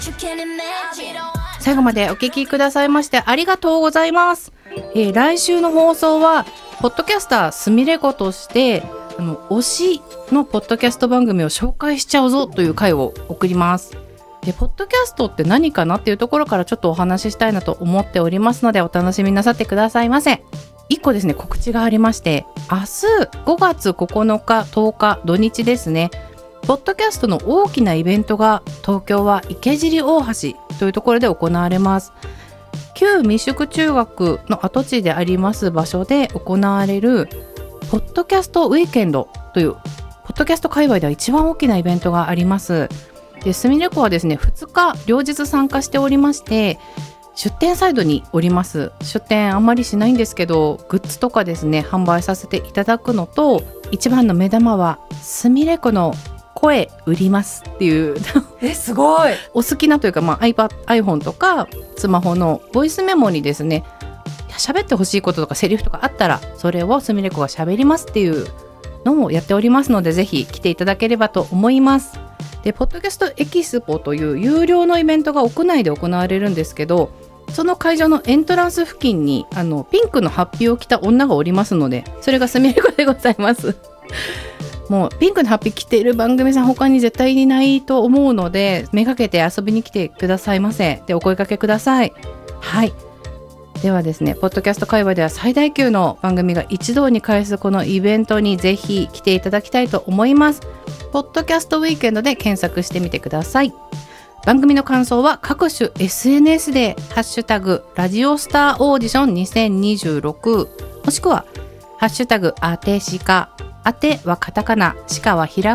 最後までお聞きくださいましてありがとうございます。来週の放送はポッドキャスターすみれ子として推しのポッドキャスト番組を紹介しちゃうぞという回を送ります。でポッドキャストって何かなっていうところからちょっとお話ししたいなと思っておりますのでお楽しみなさってくださいませ。1個ですね告知がありまして、明日5月9日10日土日ですね、ポッドキャストの大きなイベントが東京は池尻大橋というところで行われます。旧未宿中学の跡地であります場所で行われるポッドキャストウィーケンドというポッドキャスト界隈では一番大きなイベントがあります。で、すみれ子はですね2日両日参加しておりまして、出店サイドにおります。出店あんまりしないんですけどグッズとかですね販売させていただくのと、一番の目玉はすみれ子の声売りますっていうすごいお好きなというか、iPhone とかスマホのボイスメモにですね喋ってほしいこととかセリフとかあったらそれをすみれ子が喋りますっていうのをやっておりますので、ぜひ来ていただければと思います。でポッドキャストエキスポという有料のイベントが屋内で行われるんですけど、その会場のエントランス付近にピンクのハッピーを着た女がおりますので、それがすみれ子でございますもうピンクのハッピー着ている番組さん他に絶対にないと思うので、めがけて遊びに来てくださいませ。でお声掛けください。はい、ではですねポッドキャスト界隈では最大級の番組が一堂に会すこのイベントにぜひ来ていただきたいと思います。ポッドキャストウィークエンドで検索してみてください。番組の感想は各種 SNS でハッシュタグラジオスターオーディション2026もしくはハッシュタグあてしか、あてはカタカナ、しかはひら